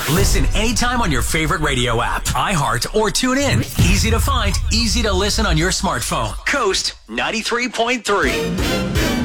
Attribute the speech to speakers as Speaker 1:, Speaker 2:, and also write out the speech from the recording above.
Speaker 1: Listen anytime on your favorite radio app, iHeart, or tune in. Easy to find, easy to listen on your smartphone. Coast 93.3.